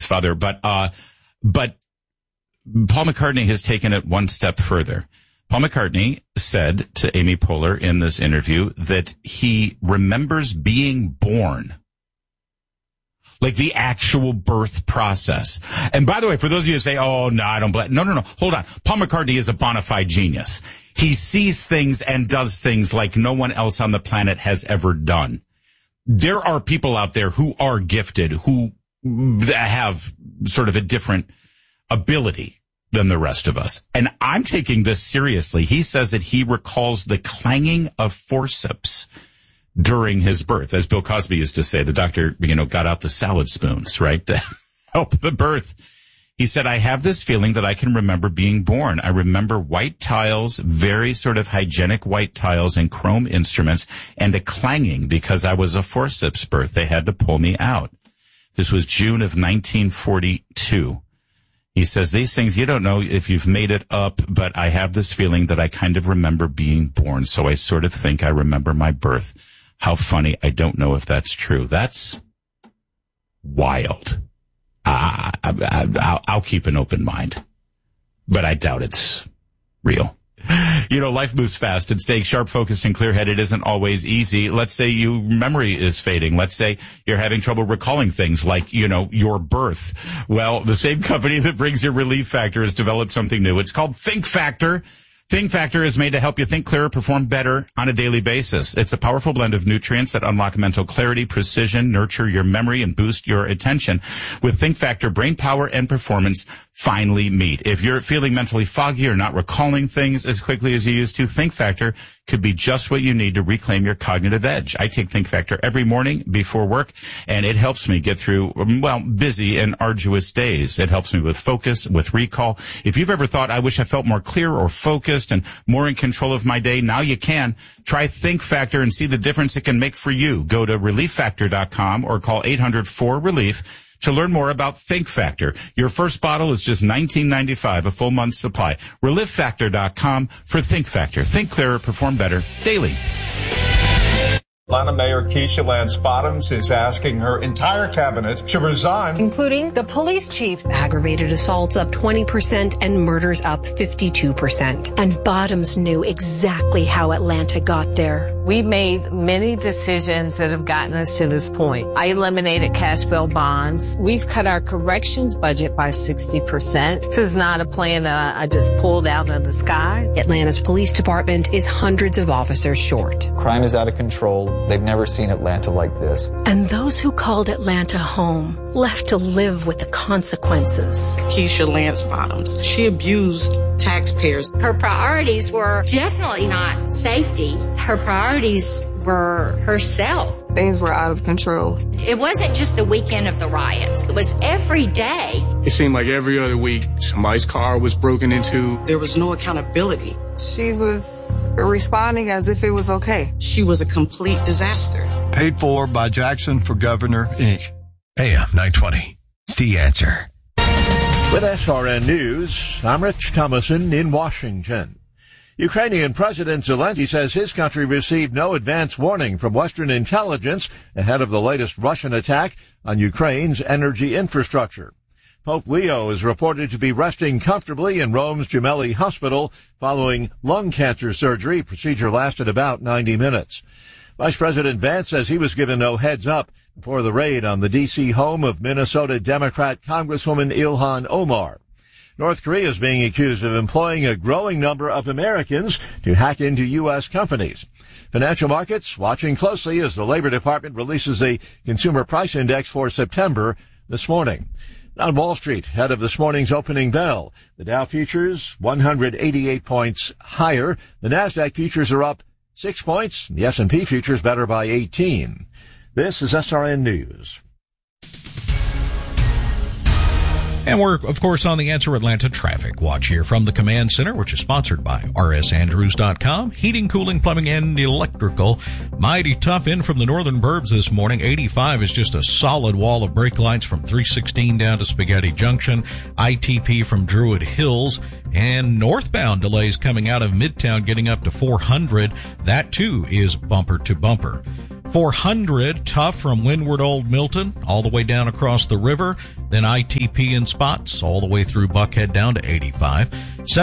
father. But Paul McCartney has taken it one step further. Paul McCartney said to Amy Poehler in this interview that he remembers being born. Like the actual birth process. And by the way, for those of you who say, oh, no, I don't believe. No. Hold on. Paul McCartney is a bona fide genius. He sees things and does things like no one else on the planet has ever done. There are people out there who are gifted, who have sort of a different ability than the rest of us. And I'm taking this seriously. He says that he recalls the clanging of forceps during his birth. As Bill Cosby used to say, the doctor, got out the salad spoons, right, to help the birth. He said, I have this feeling that I can remember being born. I remember white tiles, very sort of hygienic white tiles and chrome instruments, and a clanging because I was a forceps birth. They had to pull me out. This was June of 1942. He says, these things, you don't know if you've made it up, but I have this feeling that I kind of remember being born. So I sort of think I remember my birth. How funny. I don't know if that's true. That's wild. I'll keep an open mind, but I doubt it's real. Life moves fast, and staying sharp, focused, and clear-headed isn't always easy. Let's say your memory is fading. Let's say you're having trouble recalling things like, your birth. Well, the same company that brings you Relief Factor has developed something new. It's called Think Factor. Think Factor is made to help you think clearer, perform better on a daily basis. It's a powerful blend of nutrients that unlock mental clarity, precision, nurture your memory, and boost your attention. With Think Factor, brain power and performance finally meet. If you're feeling mentally foggy or not recalling things as quickly as you used to, Think Factor could be just what you need to reclaim your cognitive edge. I take Think Factor every morning before work, and it helps me get through, busy and arduous days. It helps me with focus, with recall. If you've ever thought, I wish I felt more clear or focused and more in control of my day, now you can. Try Think Factor and see the difference it can make for you. Go to ReliefFactor.com or call 800-4RELIEF to learn more about Think Factor. Your first bottle is just $19.95, a full month's supply. ReliefFactor.com for Think Factor. Think clearer, perform better daily. Atlanta Mayor Keisha Lance Bottoms is asking her entire cabinet to resign, including the police chief. Aggravated assaults up 20% and murders up 52%. And Bottoms knew exactly how Atlanta got there. We made many decisions that have gotten us to this point. I eliminated cash bail bonds. We've cut our corrections budget by 60%. This is not a plan that I just pulled out of the sky. Atlanta's police department is hundreds of officers short. Crime is out of control. They've never seen Atlanta like this. And those who called Atlanta home left to live with the consequences. Keisha Lance Bottoms, she abused taxpayers. Her priorities were definitely not safety. Her priorities were herself. Things were out of control. It wasn't just the weekend of the riots. It was every day. It seemed like every other week somebody's car was broken into. There was no accountability. She was responding as if it was okay. She was a complete disaster. Paid for by Jackson for Governor, Inc. AM 920, The Answer. With SRN News, I'm Rich Thomason in Washington. Ukrainian President Zelensky says his country received no advance warning from Western intelligence ahead of the latest Russian attack on Ukraine's energy infrastructure. Pope Leo is reported to be resting comfortably in Rome's Gemelli Hospital following lung cancer surgery. Procedure lasted about 90 minutes. Vice President Vance says he was given no heads up before the raid on the D.C. home of Minnesota Democrat Congresswoman Ilhan Omar. North Korea is being accused of employing a growing number of Americans to hack into U.S. companies. Financial markets watching closely as the Labor Department releases a consumer price index for September this morning. On Wall Street, ahead of this morning's opening bell, the Dow futures 188 points higher. The Nasdaq futures are up 6 points. The S&P futures better by 18. This is SRN News. And we're, of course, on the Answer Atlanta Traffic Watch here from the Command Center, which is sponsored by rsandrews.com. Heating, cooling, plumbing, and electrical. Mighty tough in from the northern burbs this morning. 85 is just a solid wall of brake lights from 316 down to Spaghetti Junction. ITP from Druid Hills. And northbound delays coming out of Midtown getting up to 400. That, too, is bumper to bumper. 400 tough from Windward Old Milton all the way down across the river. Then ITP in spots all the way through Buckhead down to 85.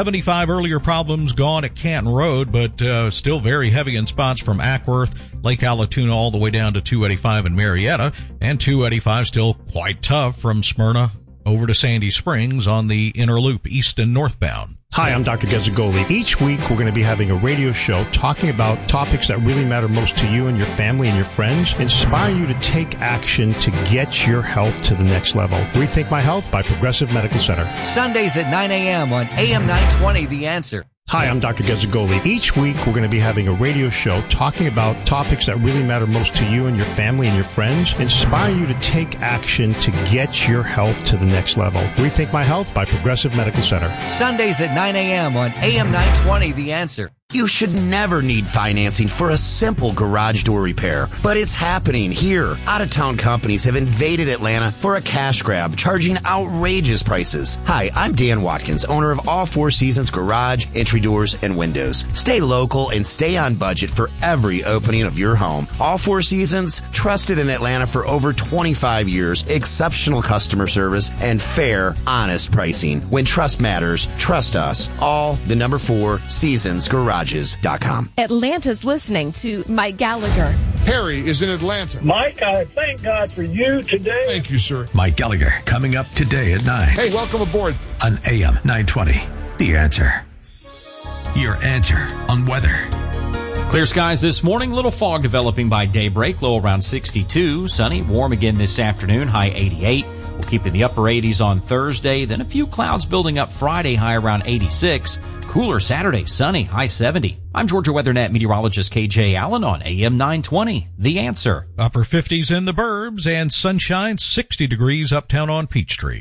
75 earlier problems gone at Canton Road, but still very heavy in spots from Ackworth, Lake Allatoona all the way down to 285 in Marietta. And 285 still quite tough from Smyrna over to Sandy Springs on the inner loop east and northbound. Hi, I'm Dr. Gazzagoli. Each week we're going to be having a radio show talking about topics that really matter most to you and your family and your friends, inspire you to take action to get your health to the next level. Rethink My Health by Progressive Medical Center. Sundays at 9 a.m. on AM 920, The Answer. Hi, I'm Dr. Gazzagoli. Each week we're going to be having a radio show talking about topics that really matter most to you and your family and your friends, inspire you to take action to get your health to the next level. Rethink My Health by Progressive Medical Center. Sundays at 9 a.m. on AM 920, The Answer. You should never need financing for a simple garage door repair, but it's happening here. Out-of-town companies have invaded Atlanta for a cash grab, charging outrageous prices. Hi, I'm Dan Watkins, owner of All Four Seasons Garage, Entry Doors, and Windows. Stay local and stay on budget for every opening of your home. All Four Seasons, trusted in Atlanta for over 25 years, exceptional customer service, and fair, honest pricing. When trust matters, trust us. All the number 4 Seasons Garage. Atlanta's listening to Mike Gallagher. Harry is in Atlanta. Mike, I thank God for you today. Thank you, sir. Mike Gallagher coming up today at 9. Hey, welcome aboard. On AM 920, The Answer. Your answer on weather. Clear skies this morning, little fog developing by daybreak, low around 62. Sunny, warm again this afternoon, high 88. We'll keep in the upper 80s on Thursday, then a few clouds building up Friday, high around 86. Cooler Saturday, sunny, high 70. I'm Georgia WeatherNet meteorologist KJ Allen on AM 920, The Answer. Upper 50s in the burbs and sunshine, 60 degrees uptown on Peachtree.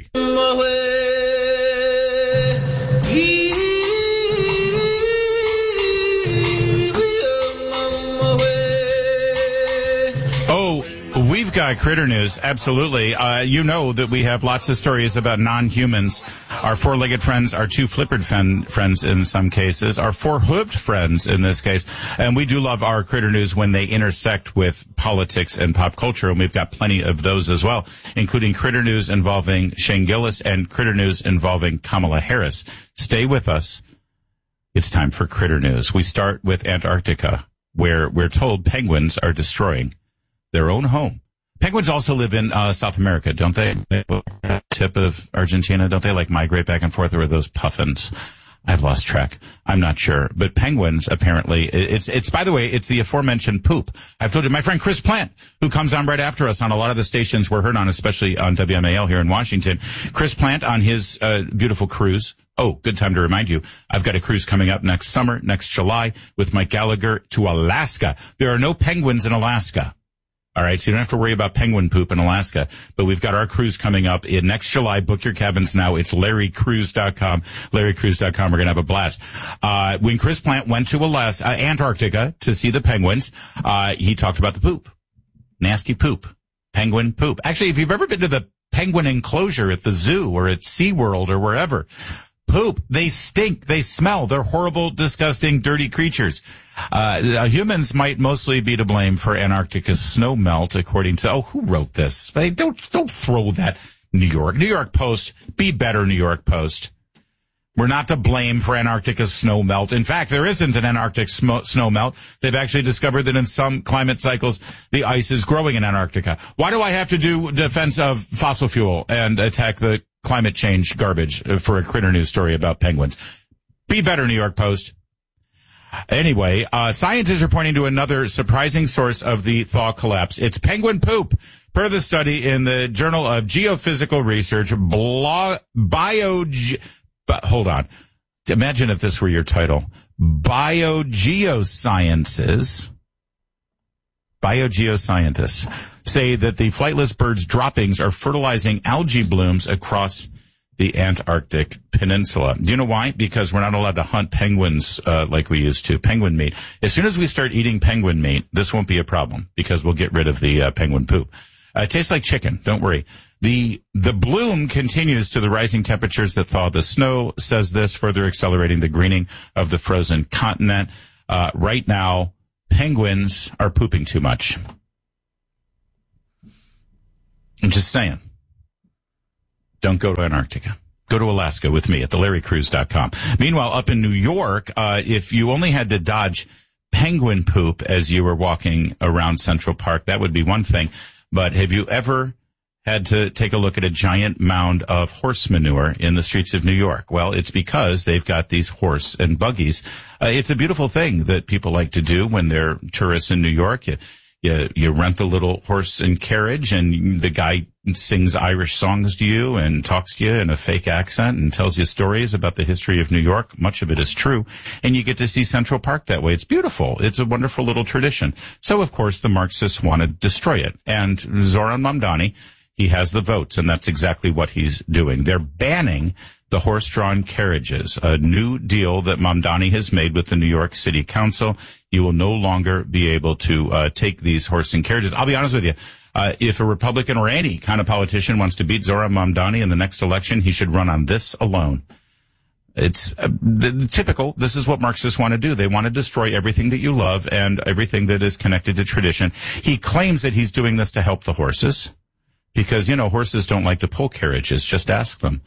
We've got critter news, absolutely. You know that we have lots of stories about non-humans, our four-legged friends, our two flippered friends in some cases, our four-hooved friends in this case, and we do love our critter news when they intersect with politics and pop culture, and we've got plenty of those as well, including critter news involving Shane Gillis and critter news involving Kamala Harris. Stay with us. It's time for critter news. We start with Antarctica, where we're told penguins are destroying their own home. Penguins also live in South America, don't they? Tip of Argentina, don't they like migrate back and forth? Or are those puffins? I've lost track. I'm not sure. But penguins, apparently, it's by the way, it's the aforementioned poop. I've told you, my friend Chris Plant, who comes on right after us on a lot of the stations we're heard on, especially on WMAL here in Washington. Chris Plant on his beautiful cruise. Oh, good time to remind you, I've got a cruise coming up next summer, next July, with Mike Gallagher to Alaska. There are no penguins in Alaska. All right, so you don't have to worry about penguin poop in Alaska. But we've got our cruise coming up in next July. Book your cabins now. It's LarryCruise.com. LarryCruise.com. We're going to have a blast. When Chris Plant went to Antarctica to see the penguins, he talked about the poop. Nasty poop. Penguin poop. Actually, if you've ever been to the penguin enclosure at the zoo or at SeaWorld or wherever, poop. They stink. They smell. They're horrible, disgusting, dirty creatures. Humans might mostly be to blame for Antarctica's snow melt, according to, who wrote this? Don't throw that. New York Post. Be better, New York Post. We're not to blame for Antarctica's snow melt. In fact, there isn't an Antarctic snow melt. They've actually discovered that in some climate cycles, the ice is growing in Antarctica. Why do I have to do defense of fossil fuel and attack the climate change garbage for a critter news story about penguins? Be better, New York Post. Anyway, scientists are pointing to another surprising source of the thaw collapse. It's penguin poop. Per the study in the Journal of Geophysical Research, but hold on. Imagine if this were your title. Biogeoscientists say that the flightless bird's droppings are fertilizing algae blooms across the Antarctic Peninsula. Do you know why? Because we're not allowed to hunt penguins like we used to. Penguin meat. As soon as we start eating penguin meat, this won't be a problem because we'll get rid of the penguin poop. It tastes like chicken. Don't worry. The bloom continues to the rising temperatures that thaw the snow, says this, further accelerating the greening of the frozen continent. Right now, penguins are pooping too much. I'm just saying. Don't go to Antarctica. Go to Alaska with me at thelarrycruise.com. Meanwhile, up in New York, if you only had to dodge penguin poop as you were walking around Central Park, that would be one thing. But have you ever had to take a look at a giant mound of horse manure in the streets of New York? Well, it's because they've got these horse and buggies. It's a beautiful thing that people like to do when they're tourists in New York. You rent the little horse and carriage, and the guy sings Irish songs to you and talks to you in a fake accent and tells you stories about the history of New York. Much of it is true. And you get to see Central Park that way. It's beautiful. It's a wonderful little tradition. So, of course, the Marxists want to destroy it. And Zoran Mamdani, he has the votes, and that's exactly what he's doing. They're banning the horse-drawn carriages, a new deal that Mamdani has made with the New York City Council. You will no longer be able to take these horse and carriages. I'll be honest with you. If a Republican or any kind of politician wants to beat Zoran Mamdani in the next election, he should run on this alone. It's typical. This is what Marxists want to do. They want to destroy everything that you love and everything that is connected to tradition. He claims that he's doing this to help the horses because, horses don't like to pull carriages. Just ask them.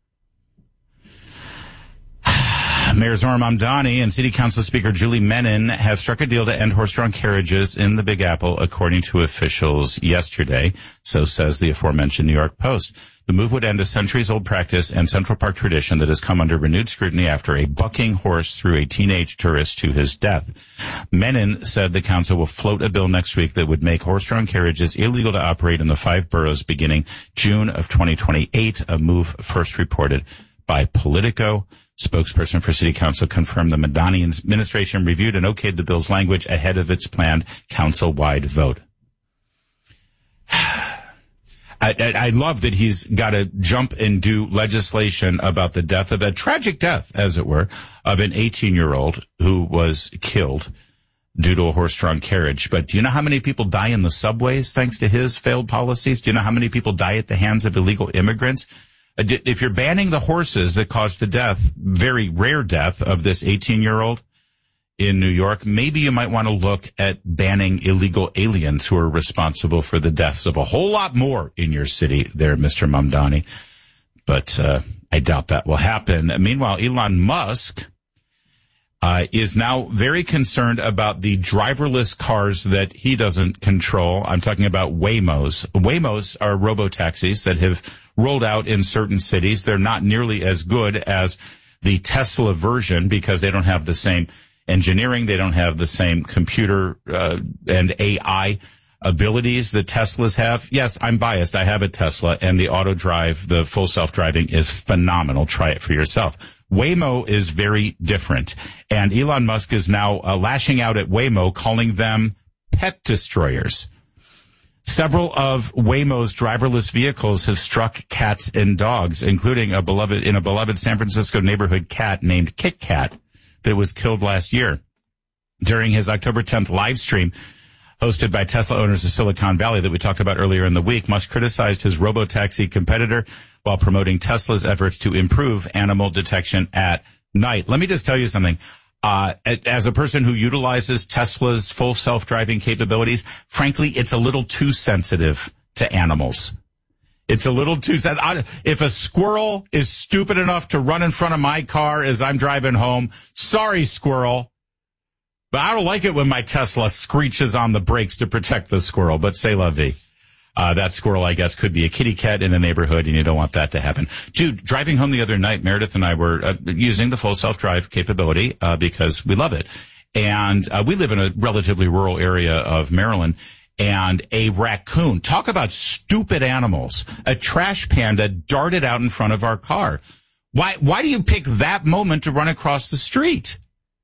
Mayor Zoran Mamdani and City Council Speaker Julie Menin have struck a deal to end horse-drawn carriages in the Big Apple, according to officials yesterday. So says the aforementioned New York Post. The move would end a centuries-old practice and Central Park tradition that has come under renewed scrutiny after a bucking horse threw a teenage tourist to his death. Menin said the council will float a bill next week that would make horse-drawn carriages illegal to operate in the 5 boroughs beginning June of 2028, a move first reported by Politico. Spokesperson for City Council confirmed the Mamdani administration reviewed and okayed the bill's language ahead of its planned council-wide vote. I love that he's got to jump and do legislation about the death of a tragic death, as it were, of an 18-year-old who was killed due to a horse-drawn carriage. But do you know how many people die in the subways thanks to his failed policies? Do you know how many people die at the hands of illegal immigrants? If you're banning the horses that caused the death, very rare death of this 18-year-old in New York, maybe you might want to look at banning illegal aliens who are responsible for the deaths of a whole lot more in your city there, Mr. Mamdani. But I doubt that will happen. Meanwhile, Elon Musk is now very concerned about the driverless cars that he doesn't control. I'm talking about Waymos. Waymos are robo-taxis that have rolled out in certain cities. They're not nearly as good as the Tesla version because they don't have the same engineering. They don't have the same computer and AI abilities that Teslas have. Yes, I'm biased. I have a Tesla, and the auto drive, the full self-driving is phenomenal. Try it for yourself. Waymo is very different, and Elon Musk is now lashing out at Waymo, calling them pet destroyers. Several of Waymo's driverless vehicles have struck cats and dogs, including a beloved San Francisco neighborhood cat named Kit Kat that was killed last year. During his October 10th live stream, hosted by Tesla owners of Silicon Valley that we talked about earlier in the week, Musk criticized his robotaxi competitor while promoting Tesla's efforts to improve animal detection at night. Let me just tell you something. As a person who utilizes Tesla's full self-driving capabilities, frankly, it's a little too sensitive to animals. It's a little too sensitive. If a squirrel is stupid enough to run in front of my car as I'm driving home, sorry, squirrel. But I don't like it when my Tesla screeches on the brakes to protect the squirrel, but c'est la vie. That squirrel, I guess, could be a kitty cat in a neighborhood, and you don't want that to happen. Dude, driving home the other night, Meredith and I were using the full self-drive capability because we love it. And we live in a relatively rural area of Maryland, and a raccoon, talk about stupid animals, a trash panda darted out in front of our car. Why do you pick that moment to run across the street?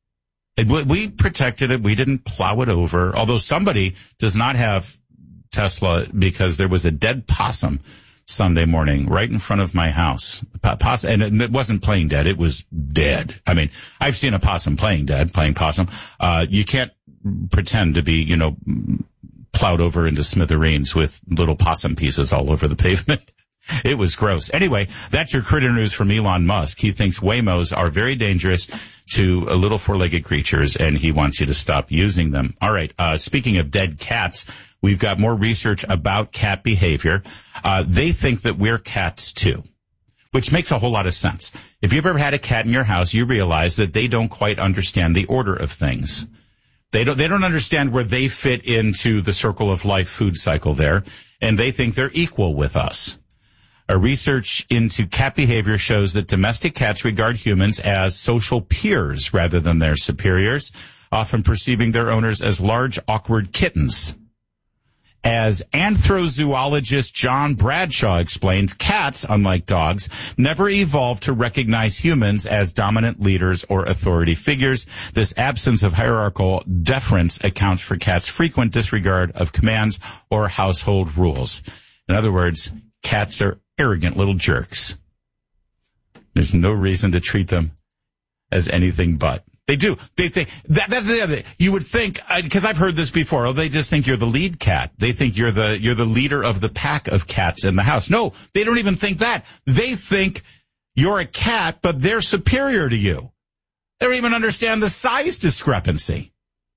We protected it. We didn't plow it over, although somebody does not have Tesla because there was a dead possum Sunday morning right in front of my house. And it wasn't playing dead. It was dead. I mean, I've seen a possum playing possum. You can't pretend to be, plowed over into smithereens with little possum pieces all over the pavement. It was gross. Anyway, that's your critter news from Elon Musk. He thinks Waymos are very dangerous to little four-legged creatures, and he wants you to stop using them. All right. Speaking of dead cats, we've got more research about cat behavior. They think that we're cats too. which makes a whole lot of sense. If you've ever had a cat in your house, you realize that they don't quite understand the order of things. They don't understand where they fit into the circle of life food cycle there, and they think they're equal with us. A research into cat behavior shows that domestic cats regard humans as social peers rather than their superiors, often perceiving their owners as large, awkward kittens. As anthrozoologist John Bradshaw explains, cats, unlike dogs, never evolved to recognize humans as dominant leaders or authority figures. This absence of hierarchical deference accounts for cats' frequent disregard of commands or household rules. In other words, cats are arrogant little jerks. There's no reason to treat them as anything but. They do. They think that's the other thing. You would think, because I've heard this before, oh, they just think you're the lead cat. They think you're the leader of the pack of cats in the house. No, they don't even think that. They think you're a cat, but they're superior to you. They don't even understand the size discrepancy.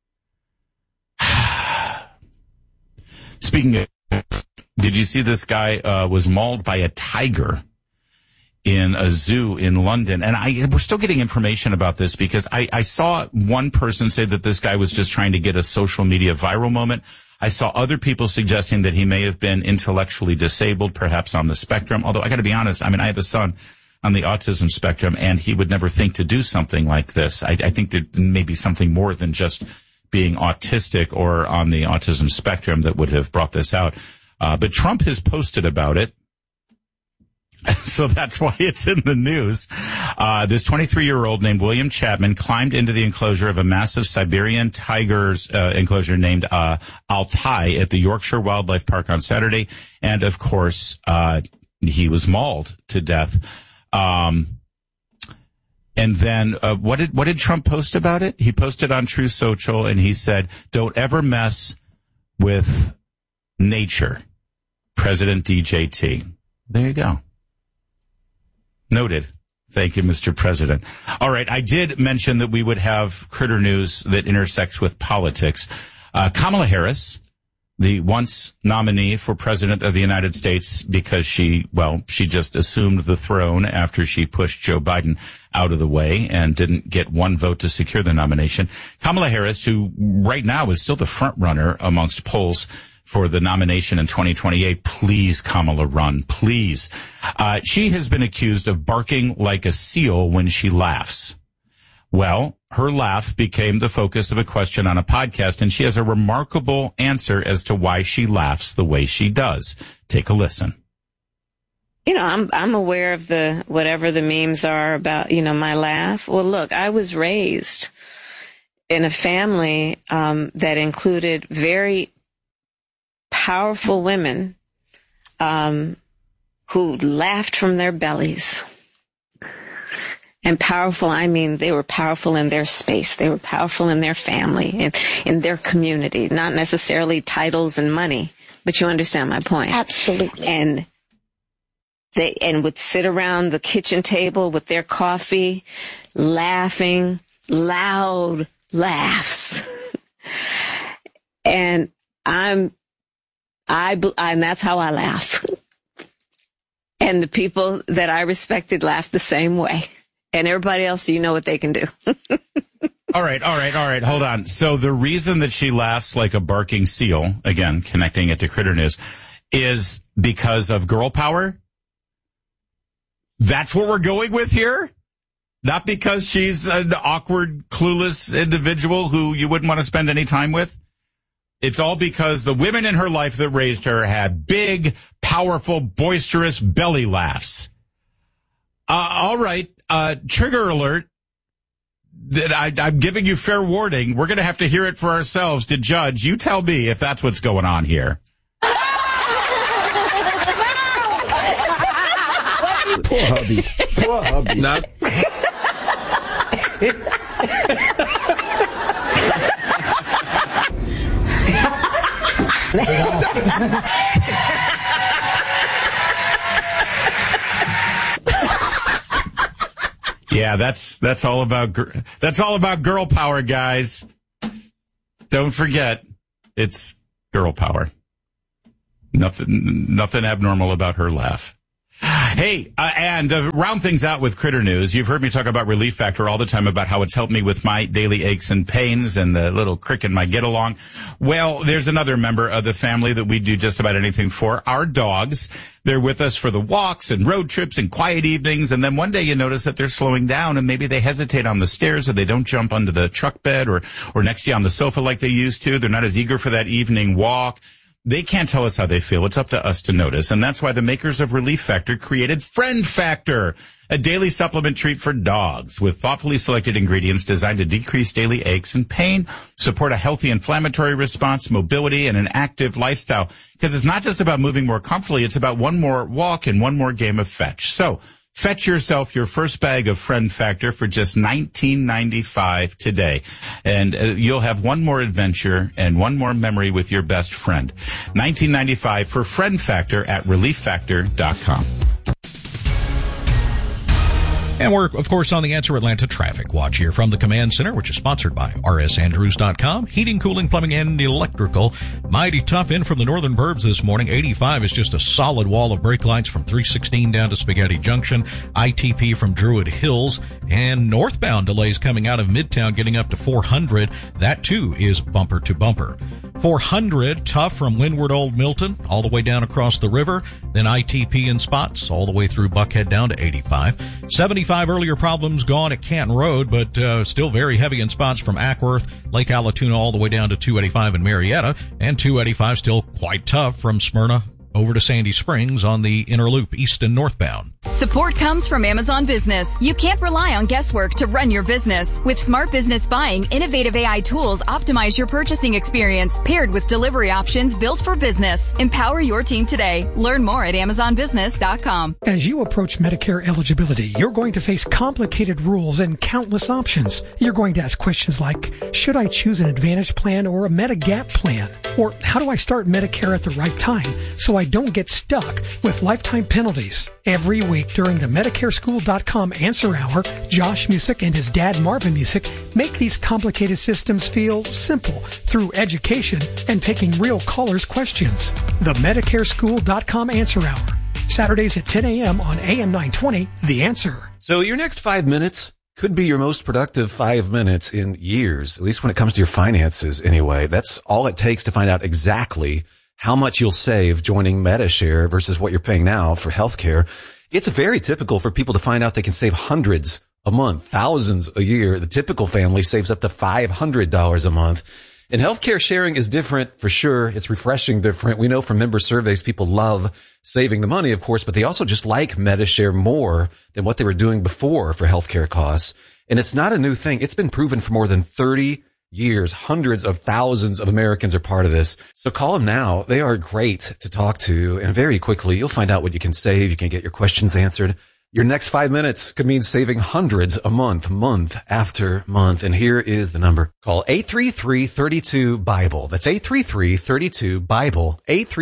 Speaking of, did you see this guy was mauled by a tiger in a zoo in London? And we're still getting information about this because I saw one person say that this guy was just trying to get a social media viral moment. I saw other people suggesting that he may have been intellectually disabled, perhaps on the spectrum. Although I got to be honest, I mean, I have a son on the autism spectrum, and he would never think to do something like this. I think there may be something more than just being autistic or on the autism spectrum that would have brought this out. But Trump has posted about it. So that's why it's in the news. This 23-year-old named William Chapman climbed into the enclosure of a massive Siberian tiger's enclosure named Altai at the Yorkshire Wildlife Park on Saturday. And, of course, he was mauled to death. And then what did Trump post about it? He posted on Truth Social, and he said, "Don't ever mess with nature, President DJT." There you go. Noted. Thank you, Mr. President. All right. I did mention that we would have critter news that intersects with politics. Kamala Harris, the once nominee for president of the United States, because she just assumed the throne after she pushed Joe Biden out of the way and didn't get one vote to secure the nomination. Kamala Harris, who right now is still the front runner amongst polls for the nomination in 2028. Please, Kamala, run. Please. She has been accused of barking like a seal when she laughs. Well, her laugh became the focus of a question on a podcast, and she has a remarkable answer as to why she laughs the way she does. Take a listen. You know, I'm aware of whatever the memes are about, my laugh. Well, look, I was raised in a family that included very powerful women who laughed from their bellies. And powerful, I mean, they were powerful in their space. They were powerful in their family and in their community, not necessarily titles and money, but you understand my point. Absolutely. And they would sit around the kitchen table with their coffee, laughing, loud laughs. And that's how I laugh. And the people that I respected laughed the same way. And everybody else, you know what they can do. All right. Hold on. So the reason that she laughs like a barking seal, again, connecting it to Critter News, is because of girl power? That's what we're going with here? Not because she's an awkward, clueless individual who you wouldn't want to spend any time with? It's all because the women in her life that raised her had big, powerful, boisterous belly laughs. All right. Trigger alert. I'm giving you fair warning. We're going to have to hear it for ourselves to judge. You tell me if that's what's going on here. Poor hubby. Poor hubby. Not. Yeah, that's all about girl power, guys. Don't forget, it's girl power. Nothing abnormal about her laugh. Hey, and round things out with Critter News. You've heard me talk about Relief Factor all the time about how it's helped me with my daily aches and pains and the little crick in my get-along. Well, there's another member of the family that we do just about anything for. Our dogs. They're with us for the walks and road trips and quiet evenings. And then one day you notice that they're slowing down and maybe they hesitate on the stairs or they don't jump onto the truck bed or next to you on the sofa like they used to. They're not as eager for that evening walk. They can't tell us how they feel. It's up to us to notice. And that's why the makers of Relief Factor created Friend Factor, a daily supplement treat for dogs with thoughtfully selected ingredients designed to decrease daily aches and pain, support a healthy inflammatory response, mobility, and an active lifestyle. Because it's not just about moving more comfortably. It's about one more walk and one more game of fetch. So fetch yourself your first bag of Friend Factor for just $19.95 today. And you'll have one more adventure and one more memory with your best friend. $19.95 for Friend Factor at ReliefFactor.com. And we're, of course, on the Answer Atlanta Traffic Watch here from the Command Center, which is sponsored by rsandrews.com. Heating, cooling, plumbing, and electrical. Mighty tough in from the northern burbs this morning. 85 is just a solid wall of brake lights from 316 down to Spaghetti Junction. ITP from Druid Hills. And northbound delays coming out of Midtown getting up to 400. That, too, is bumper to bumper. 400, tough from Windward Old Milton all the way down across the river. Then ITP in spots all the way through Buckhead down to 85. 75 earlier problems gone at Canton Road, but still very heavy in spots from Ackworth, Lake Allatoona all the way down to 285 in Marietta. And 285 still quite tough from Smyrna over to Sandy Springs on the inner loop, east and northbound. Support comes from Amazon Business. You can't rely on guesswork to run your business. With Smart Business Buying, innovative AI tools optimize your purchasing experience, paired with delivery options built for business. Empower your team today. Learn more at AmazonBusiness.com. As you approach Medicare eligibility, you're going to face complicated rules and countless options. You're going to ask questions like, should I choose an Advantage plan or a Medigap plan? Or how do I start Medicare at the right time so I don't get stuck with lifetime penalties? Every week during the MedicareSchool.com Answer Hour, Josh Music and his dad Marvin Music make these complicated systems feel simple through education and taking real callers' questions. The MedicareSchool.com Answer Hour, Saturdays at 10 a.m. on AM 920, The Answer. So your next 5 minutes could be your most productive 5 minutes in years, at least when it comes to your finances anyway. That's all it takes to find out exactly how much you'll save joining MediShare versus what you're paying now for healthcare. It's very typical for people to find out they can save hundreds a month, thousands a year. The typical family saves up to $500 a month. And healthcare sharing is different for sure. It's refreshing different. We know from member surveys, people love saving the money, of course, but they also just like MediShare more than what they were doing before for healthcare costs. And it's not a new thing. It's been proven for more than 30 years. Hundreds of thousands of Americans are part of this. So call them now. They are great to talk to. And very quickly, you'll find out what you can save. You can get your questions answered. Your next 5 minutes could mean saving hundreds a month, month after month. And here is the number. Call 833-32-BIBLE. That's 833-32-BIBLE.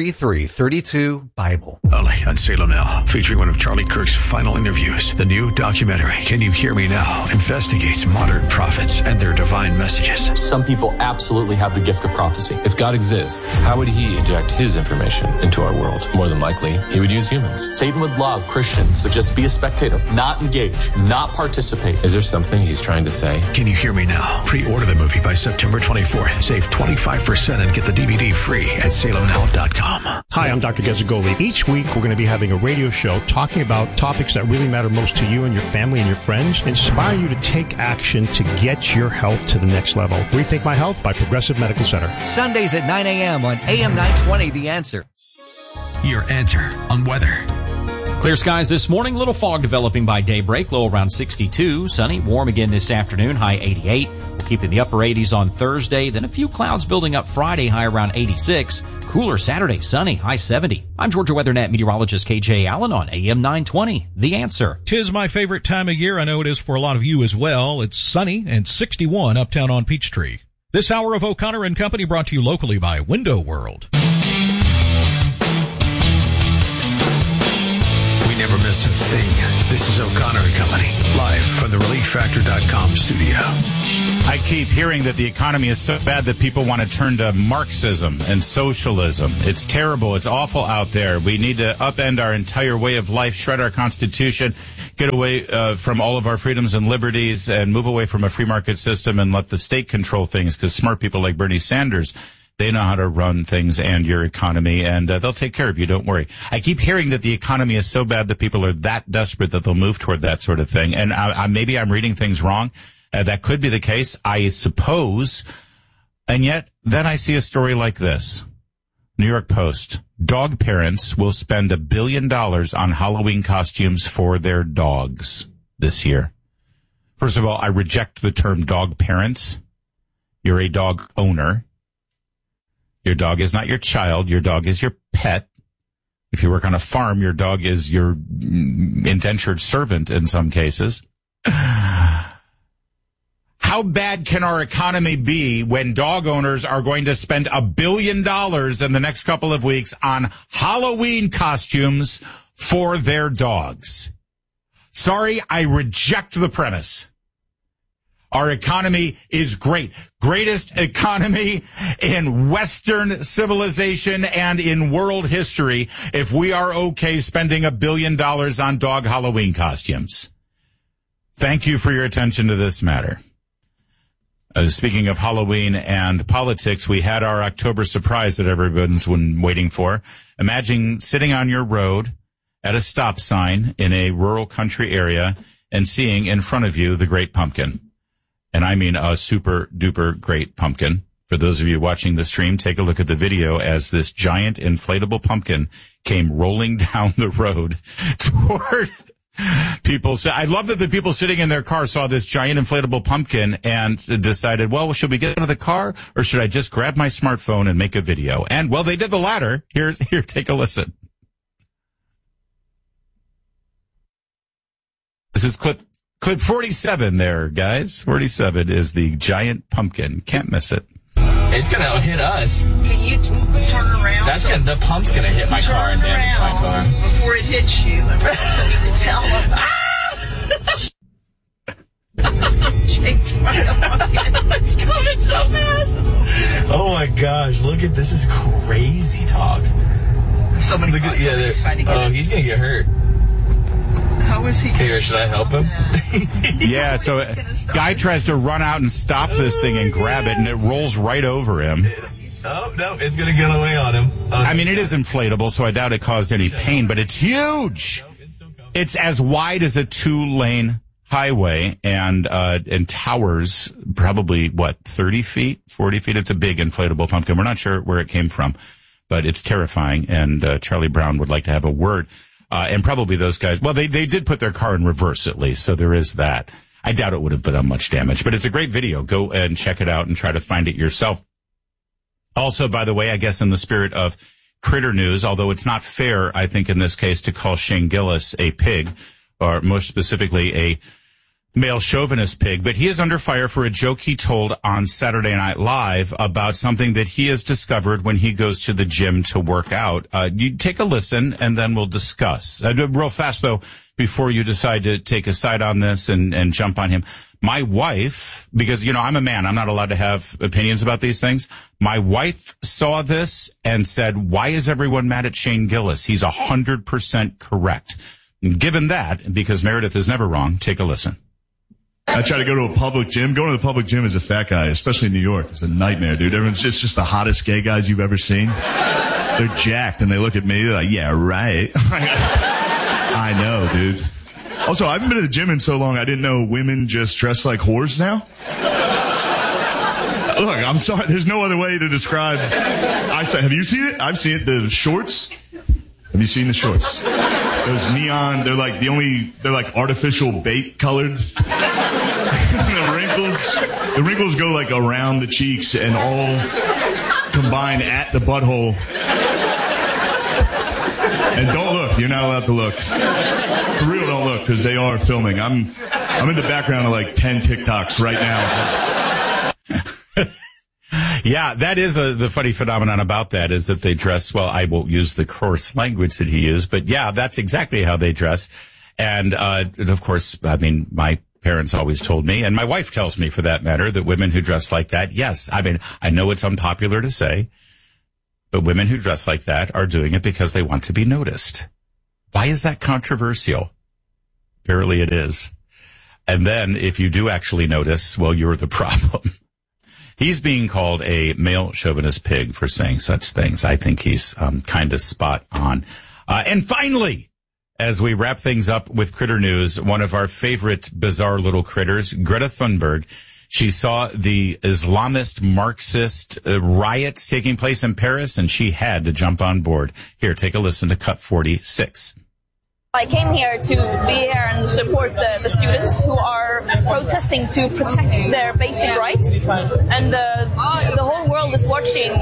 833-32-BIBLE. Only on Salem Now, featuring one of Charlie Kirk's final interviews. The new documentary, Can You Hear Me Now?, investigates modern prophets and their divine messages. Some people absolutely have the gift of prophecy. If God exists, how would he inject his information into our world? More than likely, he would use humans. Satan would love Christians, but just be a spectator, not engage, not participate. Is there something he's trying to say? Can You Hear Me Now? Pre-order the movie by September 24th. Save 25% and get the DVD free at salemnow.com. Hi, I'm Dr. Gezagoli. Each week, we're going to be having a radio show talking about topics that really matter most to you and your family and your friends, inspire you to take action to get your health to the next level. Rethink My Health by Progressive Medical Center. Sundays at 9 a.m. on AM 920, The Answer. Your answer on weather. Clear skies this morning, little fog developing by daybreak, low around 62. Sunny, warm again this afternoon, high 88. We'll keep in the upper 80s on Thursday, then a few clouds building up Friday, high around 86. Cooler Saturday, sunny, high 70. I'm Georgia WeatherNet meteorologist KJ Allen on AM 920, The Answer. 'Tis my favorite time of year. I know it is for a lot of you as well. It's sunny and 61 uptown on Peachtree. This hour of O'Connor and Company brought to you locally by Window World. never miss a thing. This is O'Connor and Company, live from the ReliefFactor.com studio. I keep hearing that the economy is so bad that people want to turn to Marxism and socialism. It's terrible. It's awful out there. We need to upend our entire way of life, shred our Constitution, get away from all of our freedoms and liberties, and move away from a free market system and let the state control things, because smart people like Bernie Sanders, they know how to run things and your economy, and they'll take care of you. Don't worry. I keep hearing that the economy is so bad that people are that desperate that they'll move toward that sort of thing. And maybe I'm reading things wrong. That could be the case, I suppose. And yet, then I see a story like this. New York Post. Dog parents will spend $1 billion on Halloween costumes for their dogs this year. First of all, I reject the term dog parents. You're a dog owner. Your dog is not your child. Your dog is your pet. If you work on a farm, your dog is your indentured servant in some cases. How bad can our economy be when dog owners are going to spend $1 billion in the next couple of weeks on Halloween costumes for their dogs? Sorry, I reject the premise. Our economy is great. Greatest economy in Western civilization and in world history if we are okay spending $1 billion on dog Halloween costumes. Thank you for your attention to this matter. Speaking of Halloween and politics, we had our October surprise that everyone's been waiting for. Imagine sitting on your road at a stop sign in a rural country area and seeing in front of you the Great Pumpkin. And I mean a super duper great pumpkin. For those of you watching the stream, take a look at the video as this giant inflatable pumpkin came rolling down the road toward people. I love that the people sitting in their car saw this giant inflatable pumpkin and decided, well, should we get out of the car or should I just grab my smartphone and make a video? And, well, they did the latter. Here, take a listen. This is clip 47 there, guys. 47 is the giant pumpkin. Can't miss it. It's going to hit us. Can you turn around? The pump's going to hit my car and damage my car. Before it hits you, I need to tell them. Jake's right on. It's coming so fast. Oh my gosh, look at this. Is crazy talk. Somebody look at, he's going to get hurt. How is he? Here, should I help him? Yeah, so a guy tries to run out and stop this thing and grab it, and it rolls right over him. Oh, no, it's going to get away on him. I mean, it is inflatable, so I doubt it caused any pain, but it's huge. It's as wide as a 2-lane highway and towers probably, 30 feet, 40 feet? It's a big inflatable pumpkin. We're not sure where it came from, but it's terrifying, and Charlie Brown would like to have a word. And probably those guys, well, they did put their car in reverse at least, so there is that. I doubt it would have done much damage, but it's a great video. Go and check it out and try to find it yourself. Also, by the way, I guess in the spirit of critter news, although it's not fair, I think in this case, to call Shane Gillis a pig, or more specifically a male chauvinist pig, but he is under fire for a joke he told on Saturday Night Live about something that he has discovered when he goes to the gym to work out. You take a listen and then we'll discuss. Real fast though, before you decide to take a side on this and jump on him. My wife, because, I'm a man, I'm not allowed to have opinions about these things. My wife saw this and said, why is everyone mad at Shane Gillis? He's 100% correct. And given that, because Meredith is never wrong, take a listen. I try to go to a public gym. Going to the public gym as a fat guy, especially in New York, is a nightmare, dude. Everyone's just the hottest gay guys you've ever seen. They're jacked, and they look at me, they're like, yeah, right. I know, dude. Also, I haven't been to the gym in so long, I didn't know women just dress like whores now. Look, I'm sorry, there's no other way to describe. Have you seen it? I've seen it. The shorts. Have you seen the shorts? Those neon, they're like artificial bait colored. The wrinkles go like around the cheeks and all combine at the butthole. And don't look, you're not allowed to look. For real, don't look, because they are filming. I'm in the background of like 10 TikToks right now. Yeah, that is the funny phenomenon about that is that they dress, well, I won't use the coarse language that he used, but yeah, that's exactly how they dress. And of course, I mean, my parents always told me, and my wife tells me for that matter, that women who dress like that, yes, I mean, I know it's unpopular to say, but women who dress like that are doing it because they want to be noticed. Why is that controversial? Apparently it is. And then if you do actually notice, well, you're the problem. He's being called a male chauvinist pig for saying such things. I think he's kind of spot on. And finally, as we wrap things up with critter news, one of our favorite bizarre little critters, Greta Thunberg, she saw the Islamist Marxist riots taking place in Paris, and she had to jump on board. Here, take a listen to Cut 46. I came here to be here and support the students who are protesting to protect their basic rights, and the whole world is watching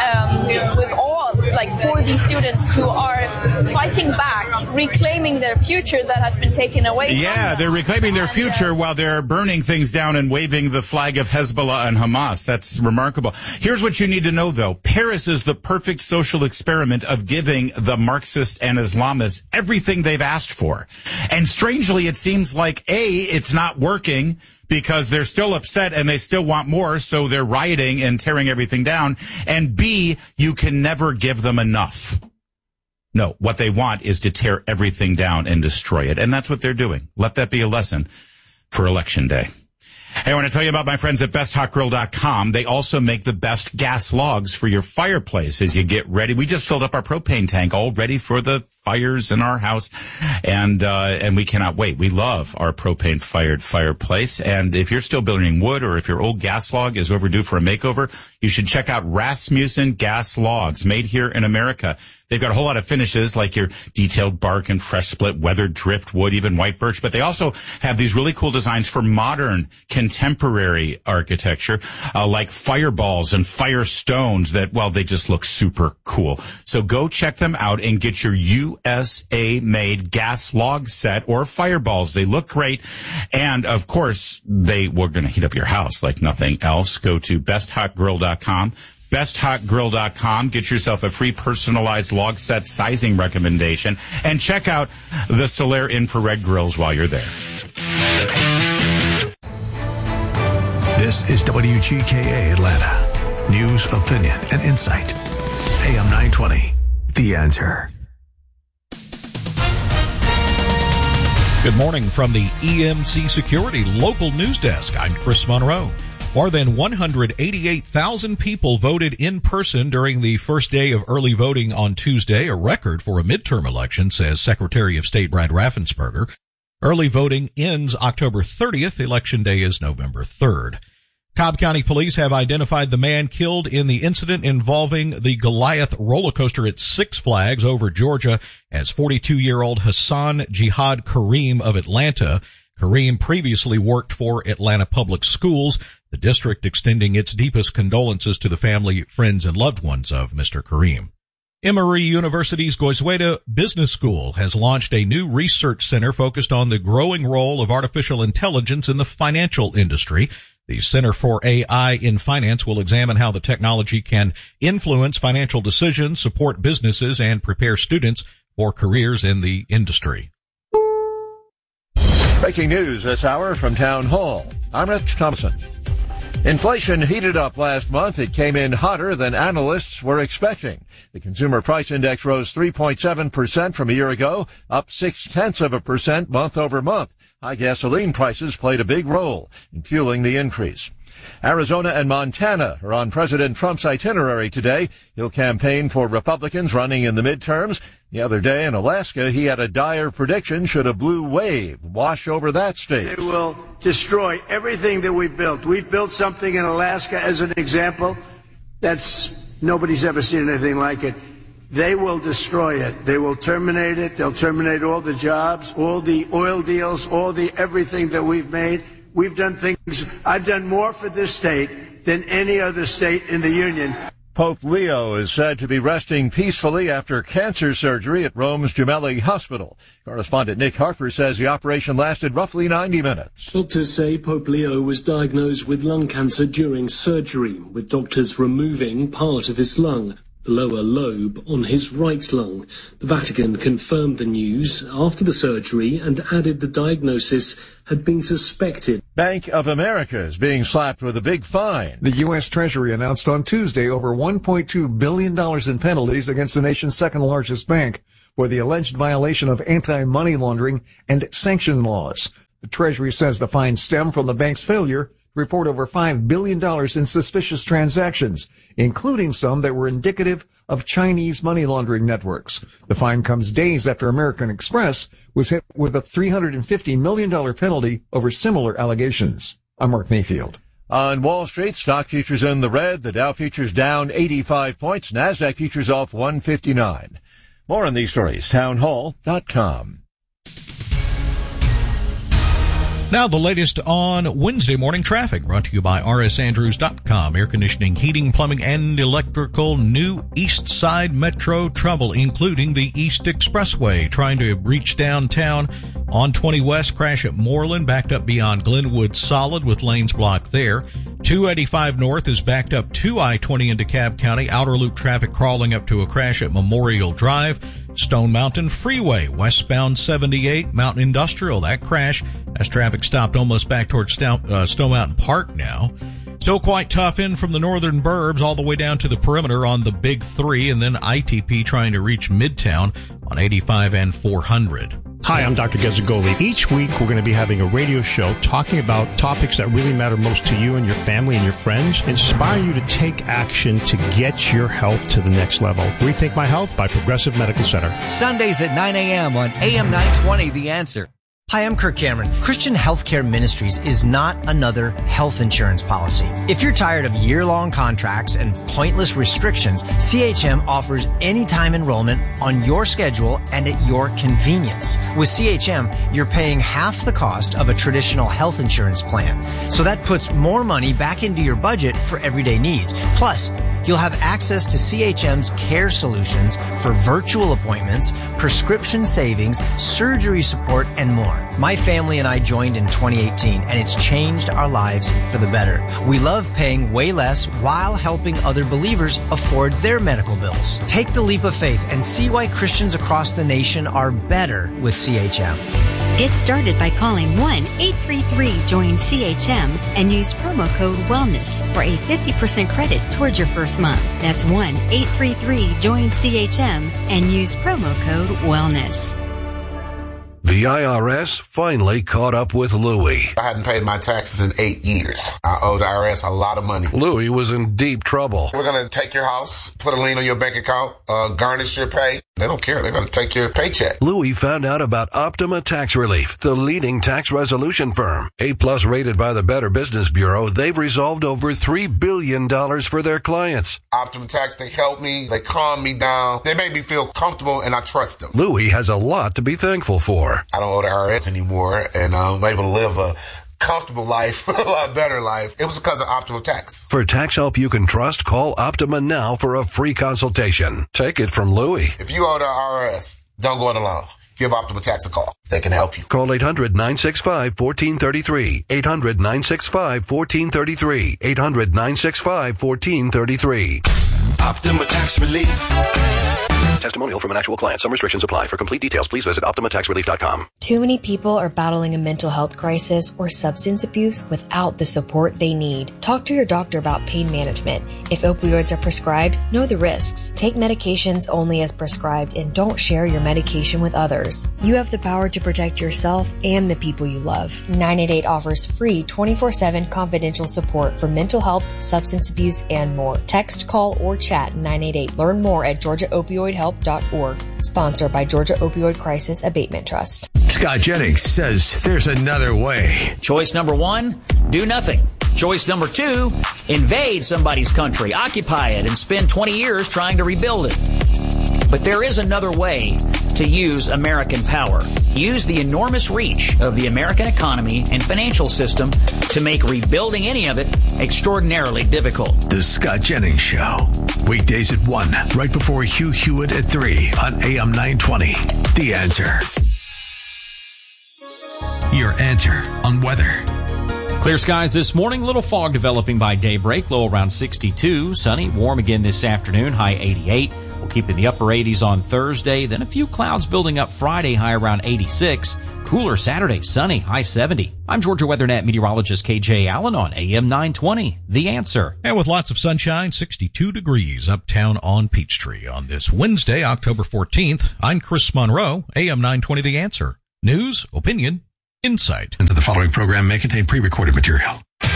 with awe, like, for these students who are fighting back, reclaiming their future that has been taken away. Yeah, they're reclaiming their future while they're burning things down and waving the flag of Hezbollah and Hamas. That's remarkable. Here's what you need to know, though. Paris is the perfect social experiment of giving the Marxists and Islamists everything they've asked for. And strangely, it seems like, A, it's not working because they're still upset and they still want more, so they're rioting and tearing everything down. And B, you can never give them enough. No, what they want is to tear everything down and destroy it. And that's what they're doing. Let that be a lesson for Election Day. Hey, I want to tell you about my friends at BestHotGrill.com. They also make the best gas logs for your fireplace as you get ready. We just filled up our propane tank, all ready for the fires in our house, and we cannot wait. We love our propane-fired fireplace, and if you're still building wood or if your old gas log is overdue for a makeover, you should check out Rasmussen Gas Logs, made here in America. They've got a whole lot of finishes like your detailed bark and fresh split, weathered driftwood, even white birch. But they also have these really cool designs for modern, contemporary architecture, like fireballs and firestones that, well, they just look super cool. So go check them out and get your USA-made gas log set or fireballs. They look great. And, of course, we're going to heat up your house like nothing else. Go to BestHotGrill.com. BestHotGrill.com. Get yourself a free personalized log set sizing recommendation and check out the Solaire infrared grills while you're there. This is WGKA Atlanta. News, opinion, and insight. AM 920. The Answer. Good morning from the EMC Security Local News Desk. I'm Chris Monroe. More than 188,000 people voted in person during the first day of early voting on Tuesday, a record for a midterm election, says Secretary of State Brad Raffensperger. Early voting ends October 30th. Election Day is November 3rd. Cobb County Police have identified the man killed in the incident involving the Goliath roller coaster at Six Flags over Georgia as 42-year-old Hassan Jihad Kareem of Atlanta. Kareem previously worked for Atlanta Public Schools, the district extending its deepest condolences to the family, friends, and loved ones of Mr. Kareem. Emory University's Goizueta Business School has launched a new research center focused on the growing role of artificial intelligence in the financial industry. The Center for AI in Finance will examine how the technology can influence financial decisions, support businesses, and prepare students for careers in the industry. Breaking news this hour from Town Hall. I'm Rich Thompson. Inflation heated up last month. It came in hotter than analysts were expecting. The Consumer Price Index rose 3.7% from a year ago, up 0.6% month over month. High gasoline prices played a big role in fueling the increase. Arizona and Montana are on President Trump's itinerary today. He'll campaign for Republicans running in the midterms. The other day in Alaska, he had a dire prediction should a blue wave wash over that state. It will destroy everything that we've built. We've built something in Alaska, as an example, nobody's ever seen anything like it. They will destroy it. They will terminate it. They'll terminate all the jobs, all the oil deals, everything that we've made. We've done things. I've done more for this state than any other state in the union. Pope Leo is said to be resting peacefully after cancer surgery at Rome's Gemelli Hospital. Correspondent Nick Harper says the operation lasted roughly 90 minutes. Doctors say Pope Leo was diagnosed with lung cancer during surgery, with doctors removing part of his lung, the lower lobe, on his right lung. The Vatican confirmed the news after the surgery and added the diagnosis had been suspected. Bank of America is being slapped with a big fine. The U.S. Treasury announced on Tuesday over $1.2 billion in penalties against the nation's second largest bank for the alleged violation of anti-money laundering and sanction laws. The Treasury says the fines stem from the bank's failure to report over $5 billion in suspicious transactions, including some that were indicative of Chinese money laundering networks. The fine comes days after American Express was hit with a $350 million penalty over similar allegations. I'm Mark Mayfield. On Wall Street, stock futures in the red. The Dow futures down 85 points. NASDAQ futures off 159. More on these stories, townhall.com. Now the latest on Wednesday morning traffic, brought to you by rsandrews.com. Air conditioning, heating, plumbing, and electrical. New East Side Metro trouble, including the East Expressway. Trying to reach downtown on 20 West, crash at Moreland, backed up beyond Glenwood Solid with lanes blocked there. 285 North is backed up to I-20 into Cobb County. Outer loop traffic crawling up to a crash at Memorial Drive. Stone Mountain Freeway, westbound 78, Mountain Industrial. That crash has traffic stopped almost back towards Stone Mountain Park now. Still quite tough in from the northern burbs all the way down to the perimeter on the Big Three, and then ITP trying to reach Midtown on 85 and 400. Hi, I'm Dr. Gazzagoli. Each week, we're going to be having a radio show talking about topics that really matter most to you and your family and your friends, inspire you to take action to get your health to the next level. Rethink My Health by Progressive Medical Center. Sundays at 9 a.m. on AM 920, The Answer. Hi, I'm Kirk Cameron. Christian Healthcare Ministries is not another health insurance policy. If you're tired of year-long contracts and pointless restrictions, CHM offers anytime enrollment on your schedule and at your convenience. With CHM, you're paying half the cost of a traditional health insurance plan. So that puts more money back into your budget for everyday needs. Plus, you'll have access to CHM's care solutions for virtual appointments, prescription savings, surgery support, and more. My family and I joined in 2018, and it's changed our lives for the better. We love paying way less while helping other believers afford their medical bills. Take the leap of faith and see why Christians across the nation are better with CHM. Get started by calling 1-833-JOIN-CHM and use promo code WELLNESS for a 50% credit towards your first month. That's 1-833-JOIN-CHM and use promo code WELLNESS. The IRS finally caught up with Louie. I hadn't paid my taxes in 8 years. I owed the IRS a lot of money. Louie was in deep trouble. We're going to take your house, put a lien on your bank account, garnish your pay. They don't care. They're going to take your paycheck. Louie found out about Optima Tax Relief, the leading tax resolution firm. A+ rated by the Better Business Bureau, they've resolved over $3 billion for their clients. Optima Tax, they help me. They calm me down. They make me feel comfortable, and I trust them. Louie has a lot to be thankful for. I don't owe the IRS anymore, and I'm able to live a comfortable life, a lot better life. It was because of Optima Tax. For tax help you can trust, call Optima now for a free consultation. Take it from Louie. If you owe the IRS, don't go it alone. Give Optima Tax a call. They can help you. Call 800-965-1433. 800-965-1433. 800-965-1433. Optima Tax Relief. Testimonial from an actual client. Some restrictions apply. For complete details, please visit OptimaTaxRelief.com. Too many people are battling a mental health crisis or substance abuse without the support they need. Talk to your doctor about pain management. If opioids are prescribed, know the risks. Take medications only as prescribed and don't share your medication with others. You have the power to protect yourself and the people you love. 988 offers free 24/7 confidential support for mental health, substance abuse, and more. Text, call, or chat 988. Learn more at GeorgiaOpioidHelp.org. Sponsored by Georgia Opioid Crisis Abatement Trust. Scott Jennings says there's another way. Choice number 1, do nothing. Choice number 2, invade somebody's country, occupy it, and spend 20 years trying to rebuild it. But there is another way to use American power. Use the enormous reach of the American economy and financial system to make rebuilding any of it extraordinarily difficult. The Scott Jennings Show. Weekdays at 1, right before Hugh Hewitt at 3 on AM 920. The Answer. Your answer on weather. Clear skies this morning, little fog developing by daybreak, low around 62, sunny, warm again this afternoon, high 88. We'll keep in the upper 80s on Thursday, then a few clouds building up Friday, high around 86. Cooler Saturday, sunny, high 70. I'm Georgia WeatherNet meteorologist KJ Allen on AM 920, The Answer. And with lots of sunshine, 62 degrees uptown on Peachtree on this Wednesday, October 14th. I'm Chris Monroe, AM 920, The Answer. News, opinion, insight. And the following program may contain pre-recorded material.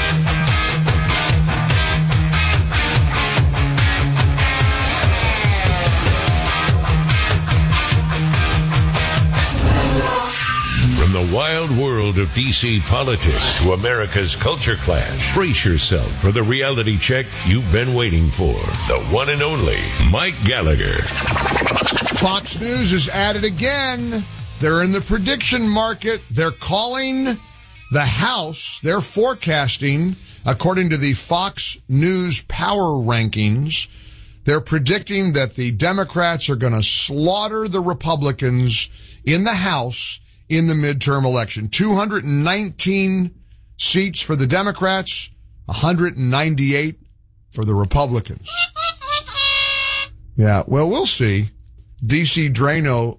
From the wild world of D.C. politics to America's culture clash, brace yourself for the reality check you've been waiting for. The one and only Mike Gallagher. Fox News is at it again. They're in the prediction market. They're calling the House. They're forecasting, according to the Fox News power rankings, they're predicting that the Democrats are going to slaughter the Republicans in the House in the midterm election. 219 seats for the Democrats, 198 for the Republicans. Yeah, well, we'll see. DC Drano,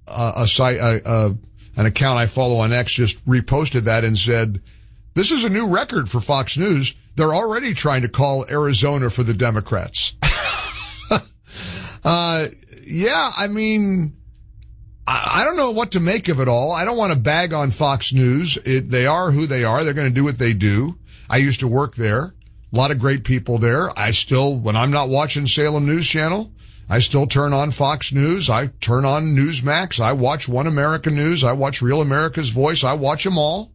an account I follow on X, just reposted that and said, this is a new record for Fox News. They're already trying to call Arizona for the Democrats. Yeah, I mean, I don't know what to make of it all. I don't want to bag on Fox News. They are who they are. They're going to do what they do. I used to work there. A lot of great people there. I still, when I'm not watching Salem News Channel, I still turn on Fox News. I turn on Newsmax. I watch One America News. I watch Real America's Voice. I watch them all.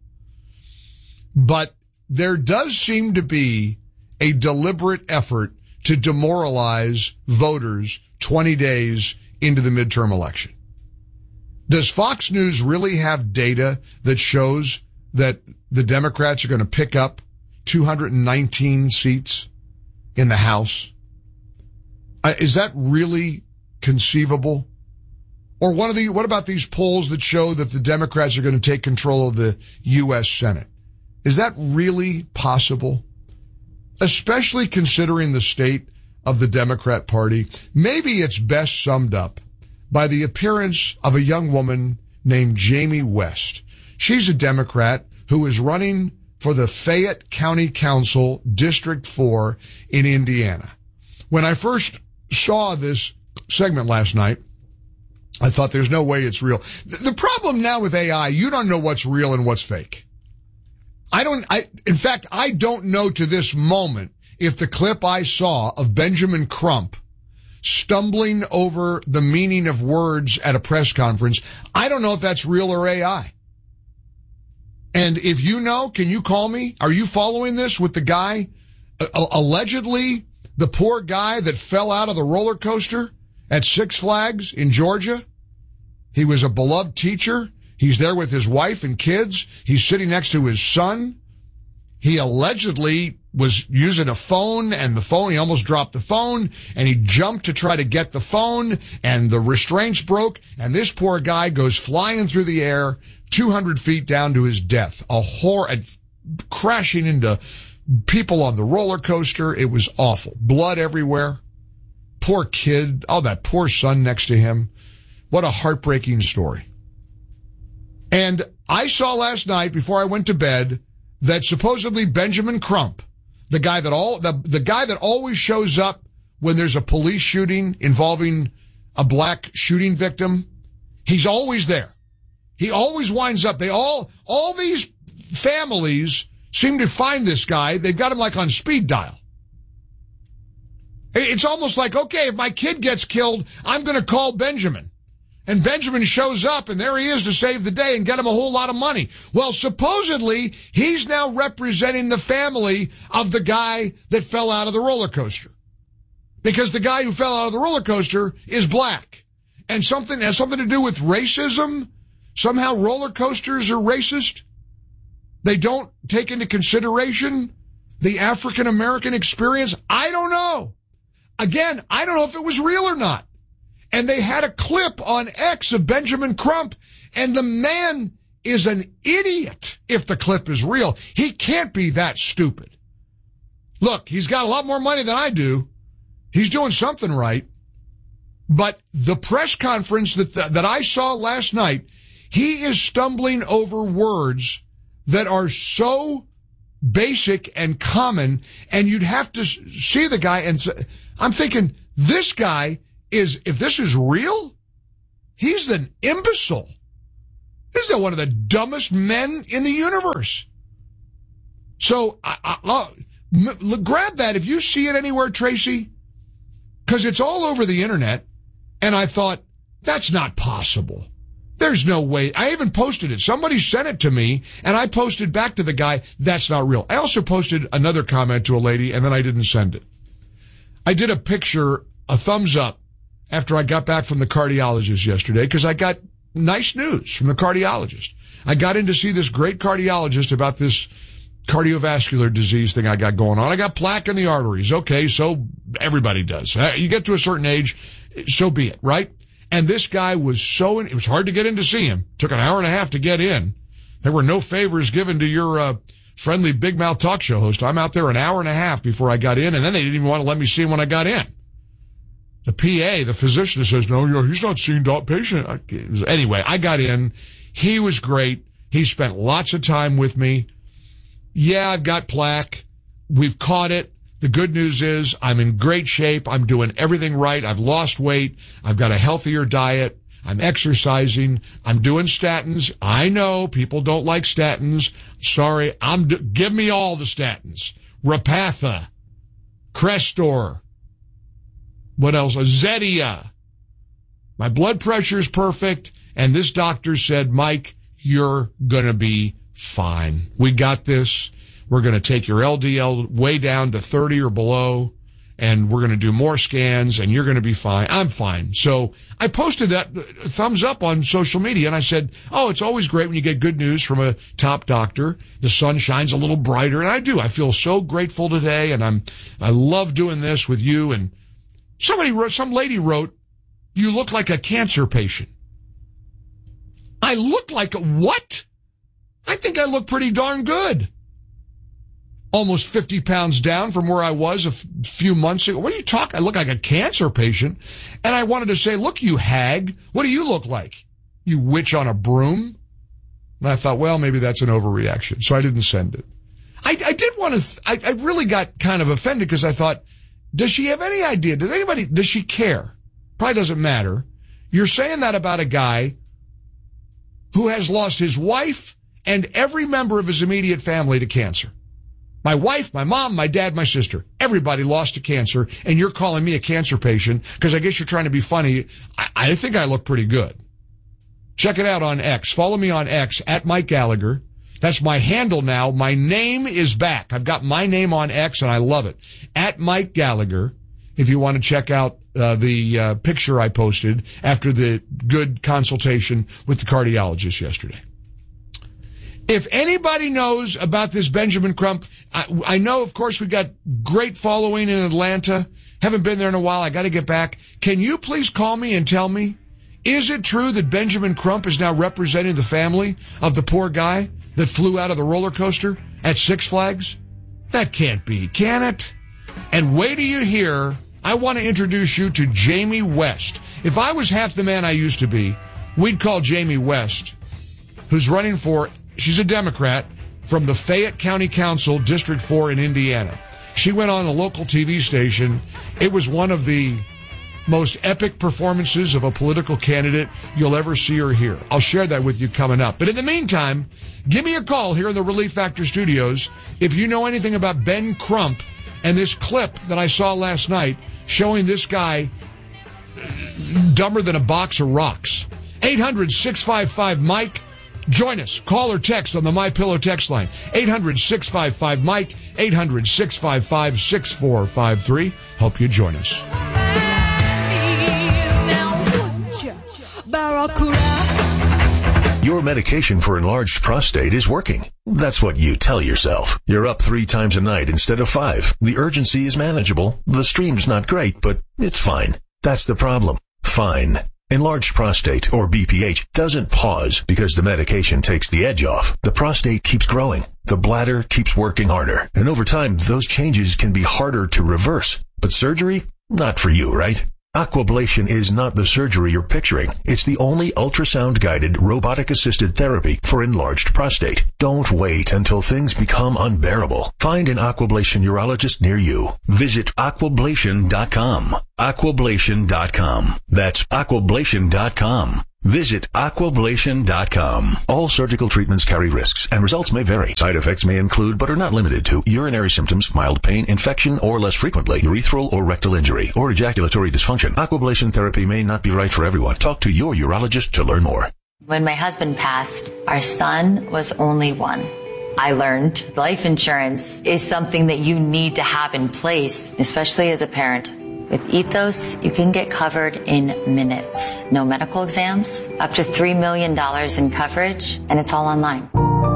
But there does seem to be a deliberate effort to demoralize voters 20 days into the midterm election. Does Fox News really have data that shows that the Democrats are going to pick up 219 seats in the House? Is that really conceivable? Or what about these polls that show that the Democrats are going to take control of the U.S. Senate? Is that really possible? Especially considering the state of the Democrat Party. Maybe it's best summed up by the appearance of a young woman named Jamie West. She's a Democrat who is running for the Fayette County Council, District 4 in Indiana. When I first saw this segment last night, I thought there's no way it's real. The problem now with AI, you don't know what's real and what's fake. In fact, I don't know to this moment if the clip I saw of Benjamin Crump stumbling over the meaning of words at a press conference, I don't know if that's real or AI. And if you know, can you call me? Are you following this with the guy, allegedly the poor guy that fell out of the roller coaster at Six Flags in Georgia? He was a beloved teacher. He's there with his wife and kids. He's sitting next to his son. He allegedly was using a phone, and he almost dropped the phone, and he jumped to try to get the phone, and the restraints broke, and this poor guy goes flying through the air 200 feet down to his death. Crashing into people on the roller coaster. It was awful. Blood everywhere. Poor kid. Oh, that poor son next to him. What a heartbreaking story. And I saw last night before I went to bed that supposedly Benjamin Crump, the guy that always shows up when there's a police shooting involving a black shooting victim, he's always there. He always winds up. All these families seem to find this guy. They've got him like on speed dial. It's almost like, okay, if my kid gets killed, I'm going to call Benjamin. And Benjamin shows up, and there he is to save the day and get him a whole lot of money. Well, supposedly, he's now representing the family of the guy that fell out of the roller coaster. Because the guy who fell out of the roller coaster is black. and something has something to do with racism? Somehow roller coasters are racist? They don't take into consideration the African American experience? I don't know. Again, I don't know if it was real or not. And they had a clip on X of Benjamin Crump, and the man is an idiot if the clip is real. He can't be that stupid. Look, he's got a lot more money than I do. He's doing something right. But the press conference that I saw last night, he is stumbling over words that are so basic and common, and you'd have to see the guy and say, I'm thinking, this guy is, if this is real, he's an imbecile. This is one of the dumbest men in the universe. So grab that if you see it anywhere, Tracy, because it's all over the internet. And I thought, that's not possible. There's no way. I even posted it. Somebody sent it to me, and I posted back to the guy, that's not real. I also posted another comment to a lady, and then I didn't send it. I did a picture, a thumbs up, after I got back from the cardiologist yesterday, because I got nice news from the cardiologist. I got in to see this great cardiologist about this cardiovascular disease thing I got going on. I got plaque in the arteries. Okay, so everybody does. You get to a certain age, so be it, right? And this guy was it was hard to get in to see him. Took an hour and a half to get in. There were no favors given to your friendly big mouth talk show host. I'm out there an hour and a half before I got in, and then they didn't even want to let me see him when I got in. The PA, the physician, says, no, he's not seeing that patient. Anyway, I got in. He was great. He spent lots of time with me. Yeah, I've got plaque. We've caught it. The good news is I'm in great shape. I'm doing everything right. I've lost weight. I've got a healthier diet. I'm exercising. I'm doing statins. I know people don't like statins. Sorry. Give me all the statins. Repatha. Crestor. What else? Zetia. My blood pressure is perfect. And this doctor said, Mike, you're going to be fine. We got this. We're going to take your LDL way down to 30 or below, and we're going to do more scans, and you're going to be fine. I'm fine. So I posted that thumbs up on social media, and I said, oh, it's always great when you get good news from a top doctor. The sun shines a little brighter, and I do. I feel so grateful today, and I love doing this with you. And some lady wrote, you look like a cancer patient. I look like a what? I think I look pretty darn good. Almost 50 pounds down from where I was a few months ago. What are you talking? I look like a cancer patient. And I wanted to say, look, you hag, what do you look like? You witch on a broom? And I thought, well, maybe that's an overreaction. So I didn't send it. I really got kind of offended because I thought, does she have any idea? Does she care? Probably doesn't matter. You're saying that about a guy who has lost his wife and every member of his immediate family to cancer. My wife, my mom, my dad, my sister. Everybody lost to cancer, and you're calling me a cancer patient because I guess you're trying to be funny. I think I look pretty good. Check it out on X. Follow me on X, at Mike Gallagher. That's my handle now. My name is back. I've got my name on X, and I love it. At Mike Gallagher, if you want to check out the picture I posted after the good consultation with the cardiologist yesterday. If anybody knows about this Benjamin Crump, I know, of course, we've got great following in Atlanta. Haven't been there in a while. I got to get back. Can you please call me and tell me, is it true that Benjamin Crump is now representing the family of the poor guy that flew out of the roller coaster at Six Flags? That can't be, can it? And wait till you hear, I want to introduce you to Jamie West. If I was half the man I used to be, we'd call Jamie West, who's running for... She's a Democrat from the Fayette County Council, District 4 in Indiana. She went on a local TV station. It was one of the most epic performances of a political candidate you'll ever see or hear. I'll share that with you coming up. But in the meantime, give me a call here in the Relief Factor studios if you know anything about Ben Crump and this clip that I saw last night showing this guy dumber than a box of rocks. 800-655-MIKE. Join us. Call or text on the MyPillow text line. 800-655-MIKE. 800-655-6453. Hope you join us. Your medication for enlarged prostate is working. That's what you tell yourself. You're up 3 times a night instead of 5. The urgency is manageable. The stream's not great, but it's fine. That's the problem. Fine. Enlarged prostate, or BPH, doesn't pause because the medication takes the edge off. The prostate keeps growing. The bladder keeps working harder. And over time, those changes can be harder to reverse. But surgery? Not for you, right? Aquablation is not the surgery you're picturing. It's the only ultrasound-guided, robotic-assisted therapy for enlarged prostate. Don't wait until things become unbearable. Find an Aquablation urologist near you. Visit aquablation.com. Aquablation.com. That's aquablation.com. Visit aquablation.com. All surgical treatments carry risks, and results may vary. Side effects may include, but are not limited to, urinary symptoms, mild pain, infection, or less frequently, urethral or rectal injury, or ejaculatory dysfunction. Aquablation therapy may not be right for everyone. Talk to your urologist to learn more. When my husband passed, our son was only 1. I learned life insurance is something that you need to have in place, especially as a parent. With Ethos, you can get covered in minutes. No medical exams, up to $3 million in coverage, and it's all online.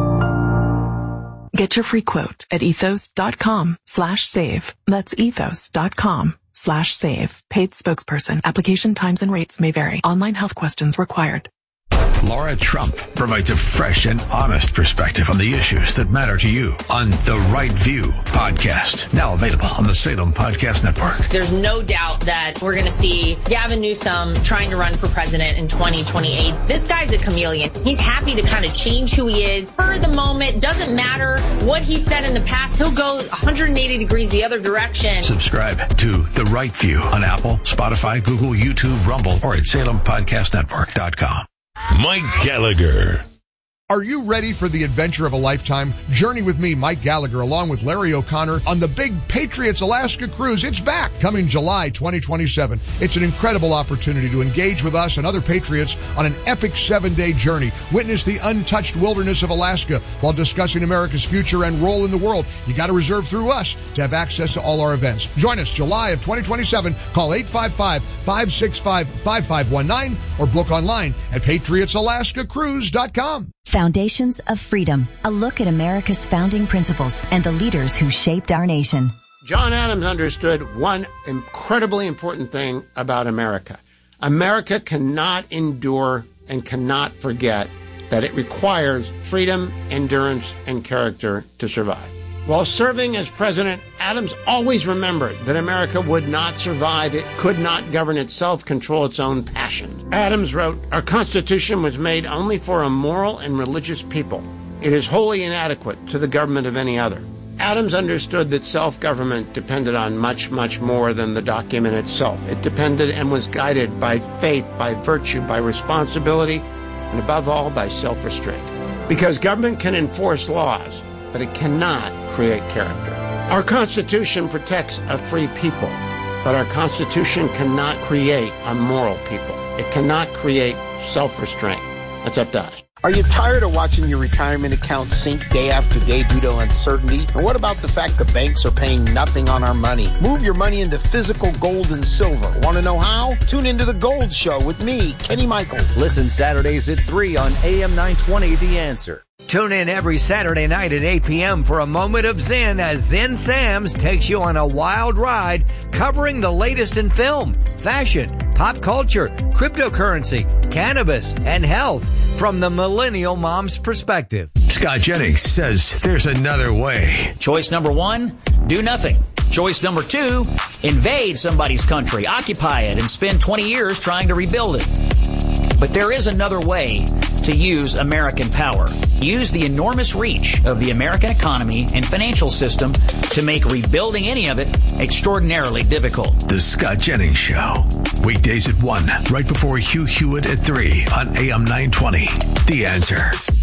Get your free quote at ethos.com/save. That's ethos.com/save. Paid spokesperson. Application times and rates may vary. Online health questions required. Laura Trump provides a fresh and honest perspective on the issues that matter to you on The Right View podcast. Now available on the Salem Podcast Network. There's no doubt that we're going to see Gavin Newsom trying to run for president in 2028. This guy's a chameleon. He's happy to kind of change who he is for the moment. Doesn't matter what he said in the past. He'll go 180 degrees the other direction. Subscribe to The Right View on Apple, Spotify, Google, YouTube, Rumble, or at SalemPodcastNetwork.com. Mike Gallagher. Are you ready for the adventure of a lifetime? Journey with me, Mike Gallagher, along with Larry O'Connor on the big Patriots Alaska cruise. It's back, coming July 2027. It's an incredible opportunity to engage with us and other Patriots on an epic 7-day journey. Witness the untouched wilderness of Alaska while discussing America's future and role in the world. You got to reserve through us to have access to all our events. Join us July of 2027. Call 855-565-5519 or book online at patriotsalaskacruise.com. Foundations of Freedom, a look at America's founding principles and the leaders who shaped our nation. John Adams understood one incredibly important thing about America. America cannot endure and cannot forget that it requires freedom, endurance, and character to survive. While serving as president, Adams always remembered that America would not survive. It could not govern itself, control its own passions. Adams wrote, "Our Constitution was made only for a moral and religious people. It is wholly inadequate to the government of any other." Adams understood that self-government depended on much, much more than the document itself. It depended and was guided by faith, by virtue, by responsibility, and above all, by self-restraint. Because government can enforce laws, but it cannot create character. Our Constitution protects a free people, but our Constitution cannot create a moral people. It cannot create self-restraint. That's up to us. Are you tired of watching your retirement account sink day after day due to uncertainty? And what about the fact the banks are paying nothing on our money? Move your money into physical gold and silver. Want to know how? Tune into The Gold Show with me, Kenny Michaels. Listen Saturdays at 3 on AM 920, The Answer. Tune in every Saturday night at 8 p.m. for a moment of Zen as Zen Sam's takes you on a wild ride covering the latest in film, fashion, pop culture, cryptocurrency, cannabis, and health from the millennial mom's perspective. Scott Jennings says there's another way. Choice number 1, do nothing. Choice number 2, invade somebody's country, occupy it, and spend 20 years trying to rebuild it. But there is another way to use American power. Use the enormous reach of the American economy and financial system to make rebuilding any of it extraordinarily difficult. The Scott Jennings Show. Weekdays at 1, right before Hugh Hewitt at 3 on AM 920. The Answer.